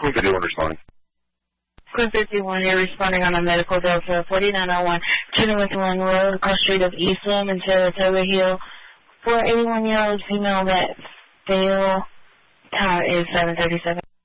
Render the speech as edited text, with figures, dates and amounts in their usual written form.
Queen 51 responding. Queen 51, you're responding on a medical bill for 4901 Chinook Road, across the street of Eastland in Saratoga Hill. For 81-year-old female that fail, time is 7:37.